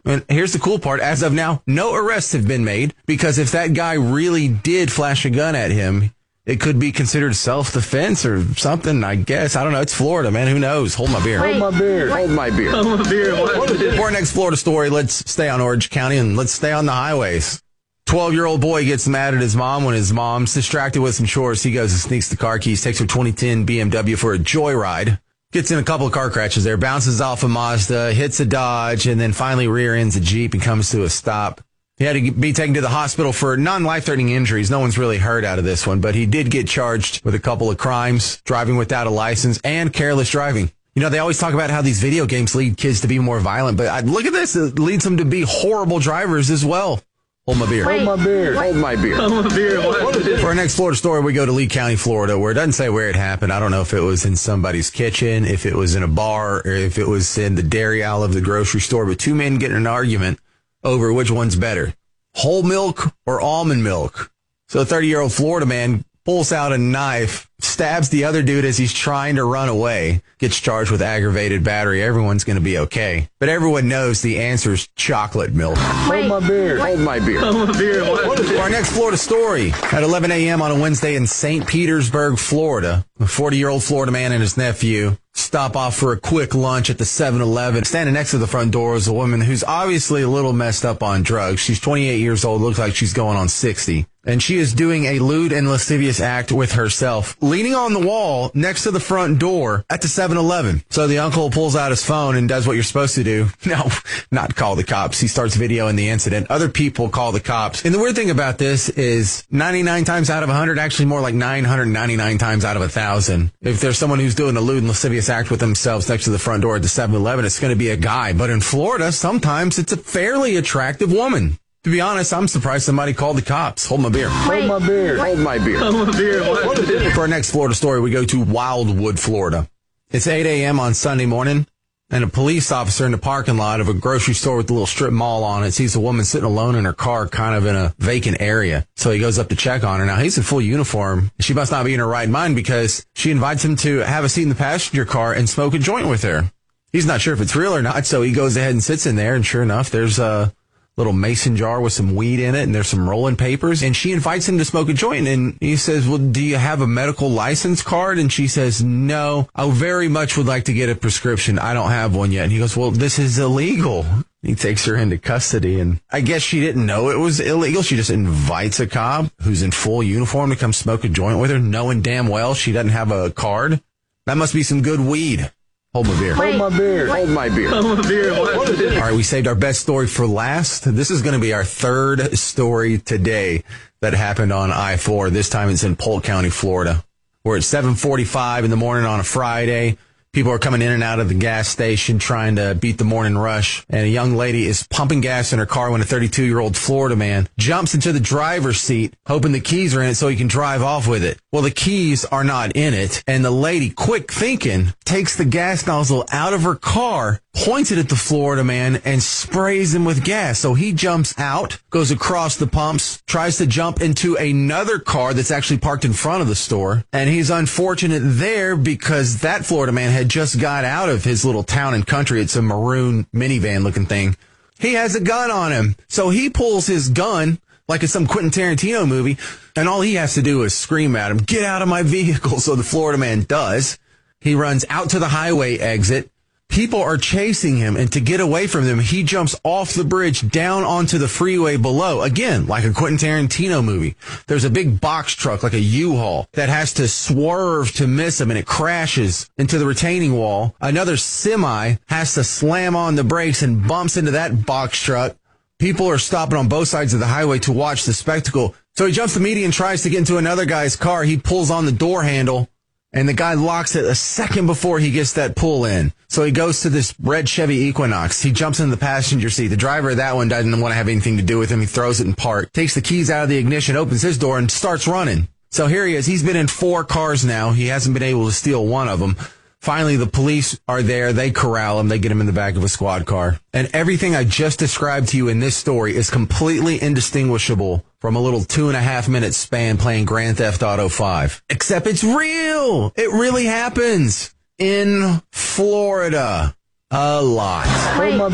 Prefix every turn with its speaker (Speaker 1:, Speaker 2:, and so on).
Speaker 1: And here's the cool part. As of now, no arrests have been made because if that guy really did flash a gun at him, it could be considered self-defense or something, I guess. I don't know. It's Florida, man. Who knows? Hold my beer.
Speaker 2: Hold my beer. Hold my beer.
Speaker 3: Hold my beer.
Speaker 1: For our next Florida story, let's stay on Orange County and let's stay on the highways. 12-year-old boy gets mad at his mom when his mom's distracted with some chores. He goes and sneaks the car keys, takes her 2010 BMW for a joyride. Gets in a couple of car crashes there, bounces off a Mazda, hits a Dodge, and then finally rear ends a Jeep and comes to a stop. He had to be taken to the hospital for non-life-threatening injuries. No one's really hurt out of this one, but he did get charged with a couple of crimes, driving without a license and careless driving. You know, they always talk about how these video games lead kids to be more violent, but look at this. It leads them to be horrible drivers as well. Hold my beer.
Speaker 2: Hold my beer. Hold my beer.
Speaker 3: Hold my beer.
Speaker 1: For our next Florida story, we go to Lee County, Florida, where it doesn't say where it happened. I don't know if it was in somebody's kitchen, if it was in a bar, or if it was in the dairy aisle of the grocery store, but two men get in an argument over which one's better, whole milk or almond milk. So a 30-year-old Florida man pulls out a knife, stabs the other dude as he's trying to run away, gets charged with aggravated battery. Everyone's going to be okay. But everyone knows the answer is chocolate milk.
Speaker 2: Hold my beer. Hold my beer.
Speaker 3: Hold my beer.
Speaker 1: For our next Florida story, at 11 a.m. on a Wednesday in St. Petersburg, Florida, a 40-year-old Florida man and his nephew stop off for a quick lunch at the 7-Eleven. Standing next to the front door is a woman who's obviously a little messed up on drugs. She's 28 years old, looks like she's going on 60. And she is doing a lewd and lascivious act with herself, leaning on the wall next to the front door at the 7-Eleven. So the uncle pulls out his phone and does what you're supposed to do. No, not call the cops. He starts videoing the incident. Other people call the cops. And the weird thing about this is 99 times out of 100, actually more like 999 times out of 1,000. If there's someone who's doing a lewd and lascivious act with themselves next to the front door at the 7-Eleven, it's going to be a guy. But in Florida, sometimes it's a fairly attractive woman. To be honest, I'm surprised somebody called the cops. Hold my beer.
Speaker 2: Hold my beer. Hold my beer.
Speaker 3: Hold my beer.
Speaker 1: For our next Florida story, we go to Wildwood, Florida. It's 8 a.m. on Sunday morning, and a police officer in the parking lot of a grocery store with a little strip mall on it sees a woman sitting alone in her car, kind of in a vacant area. So he goes up to check on her. Now, he's in full uniform. She must not be in her right mind because she invites him to have a seat in the passenger car and smoke a joint with her. He's not sure if it's real or not, so he goes ahead and sits in there, and sure enough, there's a little mason jar with some weed in it, and there's some rolling papers, and she invites him to smoke a joint, and he says, well, do you have a medical license card? And she says, no, I very much would like to get a prescription. I don't have one yet. And he goes, well, this is illegal. He takes her into custody, and I guess she didn't know it was illegal. She just invites a cop who's in full uniform to come smoke a joint with her, knowing damn well she doesn't have a card. That must be some good weed. Hold my beer.
Speaker 2: Hold my beer. Hold my beer.
Speaker 3: Hold my beer.
Speaker 1: All right, we saved our best story for last. This is going to be our third story today that happened on I-4. This time it's in Polk County, Florida. We're at 7:45 in the morning on a Friday. People are coming in and out of the gas station trying to beat the morning rush. And a young lady is pumping gas in her car when a 32-year-old Florida man jumps into the driver's seat, hoping the keys are in it so he can drive off with it. Well, the keys are not in it. And the lady, quick thinking, takes the gas nozzle out of her car, points it at the Florida man, and sprays him with gas. So he jumps out, goes across the pumps, tries to jump into another car that's actually parked in front of the store. And he's unfortunate there because that Florida man had just got out of his little town and country. It's a maroon minivan looking thing. He has a gun on him. So he pulls his gun like it's some Quentin Tarantino movie. And all he has to do is scream at him, get out of my vehicle. So the Florida man does. He runs out to the highway exit. People are chasing him, and to get away from them, he jumps off the bridge down onto the freeway below. Again, like a Quentin Tarantino movie. There's a big box truck, like a U-Haul, that has to swerve to miss him, and it crashes into the retaining wall. Another semi has to slam on the brakes and bumps into that box truck. People are stopping on both sides of the highway to watch the spectacle. So he jumps the median, tries to get into another guy's car. He pulls on the door handle, and the guy locks it a second before he gets that pull in. So he goes to this red Chevy Equinox. He jumps in the passenger seat. The driver of that one doesn't want to have anything to do with him. He throws it in park, takes the keys out of the ignition, opens his door, and starts running. So here he is. He's been in 4 cars now. He hasn't been able to steal one of them. Finally, the police are there. They corral him. They get him in the back of a squad car. And everything I just described to you in this story is completely indistinguishable from a little 2.5-minute span playing Grand Theft Auto 5. Except it's real. It really happens in Florida a lot.